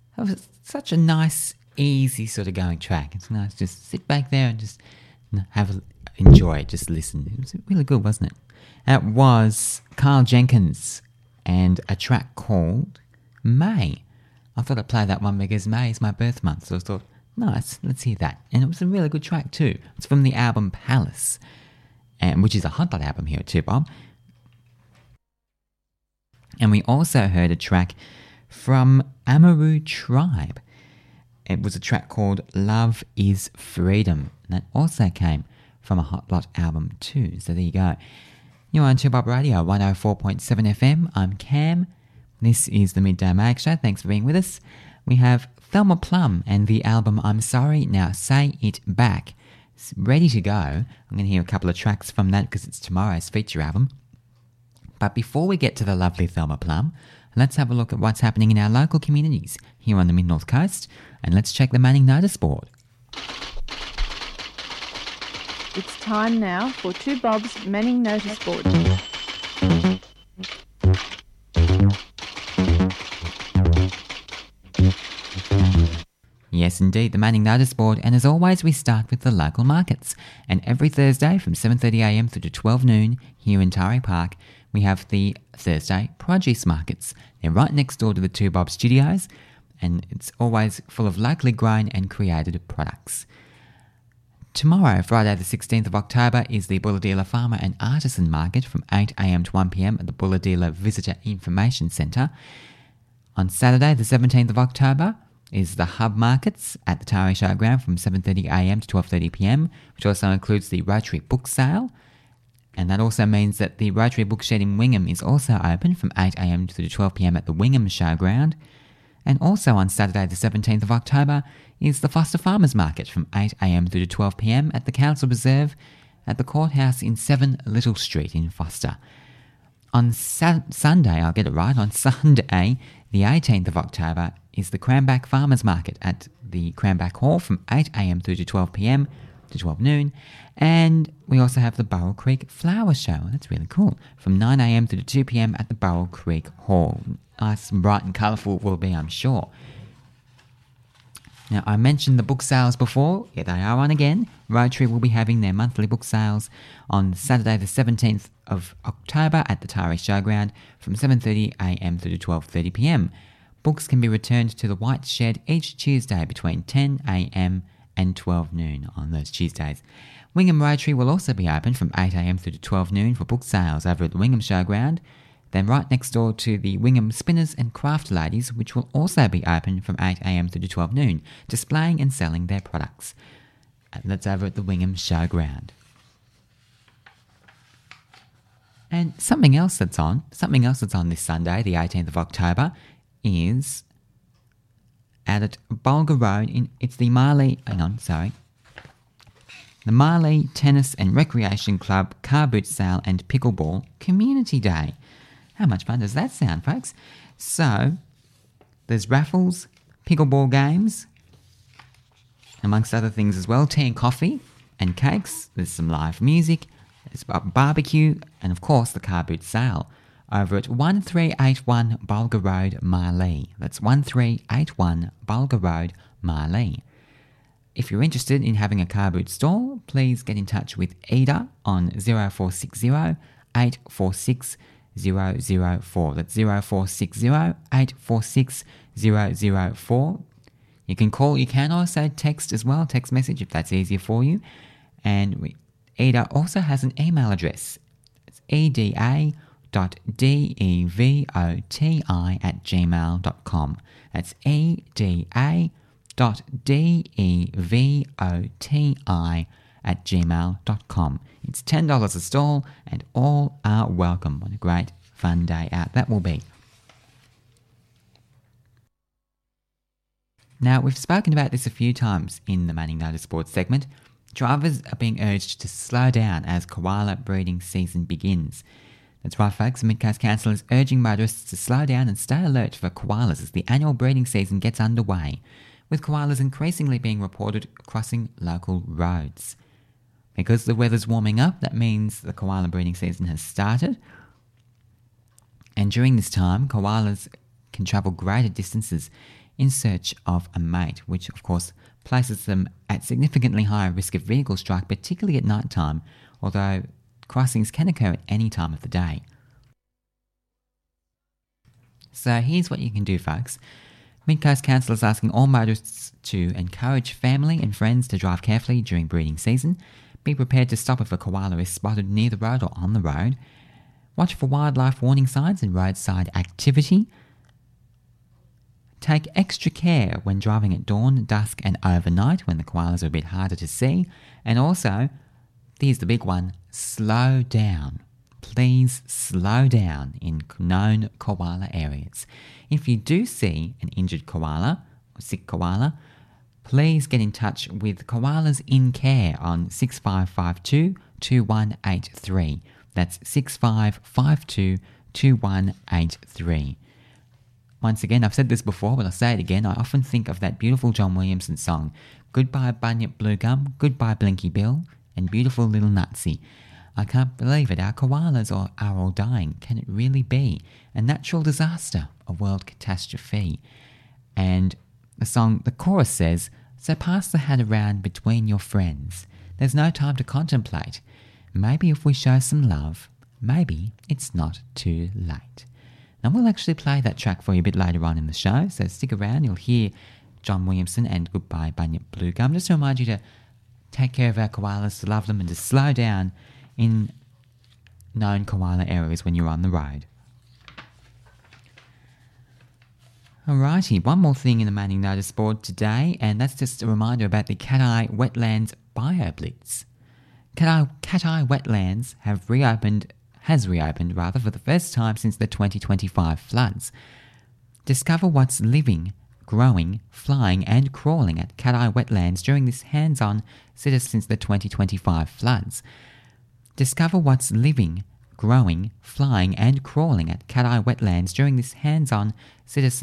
It was such a nice, easy sort of going track. It's nice just sit back there and just enjoy it, just listen. It was really good, wasn't it? It was Carl Jenkins and a track called May. I thought I'd play that one because May is my birth month, so I thought, nice, let's hear that. And it was a really good track too. It's from the album Palace, which is a Hot Lot album here at 2Bob. And we also heard a track from Amaru Tribe. It was a track called Love is Freedom. And that also came from a Hot Lot album too. So there you go. You're on 2Bob Radio, 104.7 FM. I'm Cam. This is the Midday Mag Show. Thanks for being with us. We have Thelma Plum and the album I'm Sorry, Now Say It Back. It's ready to go. I'm going to hear a couple of tracks from that because it's tomorrow's feature album. But before we get to the lovely Thelma Plum, let's have a look at what's happening in our local communities here on the Mid-North Coast, and let's check the Manning notice board. It's time now for 2Bob's Manning notice board. Yes, indeed, the Manning notice board, and as always, we start with the local markets. And every Thursday from 7:30am through to 12 noon here in Tari Park, we have the Thursday produce markets. They're right next door to the 2Bob studios, and it's always full of locally grown and created products. Tomorrow, Friday the 16th of October, is the Bulahdelah Farmer and Artisan Market from 8am to 1pm at the Bulahdelah Visitor Information Centre. On Saturday the 17th of October is the Hub Markets at the Tari Showground from 7:30am to 12:30pm, which also includes the Rotary Book Sale. And that also means that the Rotary Bookshed in Wingham is also open from 8am to 12pm at the Wingham Showground. And also on Saturday the 17th of October is the Foster Farmers Market from 8am to 12pm at the Council Reserve at the Courthouse in 7 Little Street in Foster. On Sunday, I'll get it right, on Sunday the 18th of October is the Cranback Farmers Market at the Cranback Hall from 8am through to 12pm to 12 noon. And we also have the Burrell Creek Flower Show. That's really cool. From 9am to 2pm at the Burrell Creek Hall. Nice, bright and colourful it will be, I'm sure. Now, I mentioned the book sales before. Yeah, they are on again. Rotary will be having their monthly book sales on Saturday the 17th of October at the Tari Showground from 7:30am to 12:30pm. Books can be returned to the White Shed each Tuesday between 10am and 12 noon on those Tuesdays. Wingham Rotary will also be open from 8am through to 12 noon for book sales over at the Wingham Showground. Then right next door to the Wingham Spinners and Craft Ladies, which will also be open from 8am through to 12 noon, displaying and selling their products. And that's over at the Wingham Showground. And something else that's on this Sunday, the 18th of October, is out at Bulga Road. It's the the Marley Tennis and Recreation Club Car Boot Sale and Pickleball Community Day. How much fun does that sound, folks? So, there's raffles, pickleball games, amongst other things as well, tea and coffee and cakes. There's some live music, there's a barbecue, and of course the car boot sale over at 1381 Bulga Road, Marlee. That's 1381 Bulga Road, Marlee. If you're interested in having a car boot stall, please get in touch with Ida on 0460 846 004. That's 0460 846 004. You can call, you can also text as well, text message if that's easier for you. And Ida also has an email address. It's eda.devoti@gmail.com. That's eda.devoti@gmail.com. It's $10 a stall and all are welcome. What a great fun day out that will be. Now, we've spoken about this a few times in the Manning Notice Board segment. Drivers are being urged to slow down as koala breeding season begins. That's right, folks. The Mid-Coast Council is urging motorists to slow down and stay alert for koalas as the annual breeding season gets underway, with koalas increasingly being reported crossing local roads. Because the weather's warming up, that means the koala breeding season has started. And during this time, koalas can travel greater distances in search of a mate, which of course places them at significantly higher risk of vehicle strike, particularly at night time, although crossings can occur at any time of the day. So here's what you can do, folks. Mid-Coast Council is asking all motorists to encourage family and friends to drive carefully during breeding season. Be prepared to stop if a koala is spotted near the road or on the road. Watch for wildlife warning signs and roadside activity. Take extra care when driving at dawn, dusk and overnight when the koalas are a bit harder to see. And also, here's the big one, slow down. Please slow down in known koala areas. If you do see an injured koala or sick koala, please get in touch with Koalas in Care on 6552 2183. That's 6552 2183. Once again, I've said this before, but I'll say it again. I often think of that beautiful John Williamson song, Goodbye Bunyip Bluegum, Goodbye Blinky Bill, and Beautiful Little Nutsy. I can't believe it, our koalas are all dying. Can it really be? A natural disaster, a world catastrophe. And the chorus says, so pass the hat around between your friends. There's no time to contemplate. Maybe if we show some love, maybe it's not too late. Now we'll actually play that track for you a bit later on in the show, so stick around. You'll hear John Williamson and Goodbye Bunyip Bluegum. Just to remind you to take care of our koalas, to love them and to slow down in known koala areas when you're on the road. Alrighty, one more thing in the Manning Notice Board today, and that's just a reminder about the Cat-Eye Wetlands BioBlitz. Cat-Eye Wetlands has reopened for the first time since the 2025 floods. Discover what's living, growing, flying and crawling at Cat-Eye Wetlands during this hands-on since the 2025 floods. Discover what's living, growing, flying and crawling at Cat-Eye Wetlands during this hands-on citizen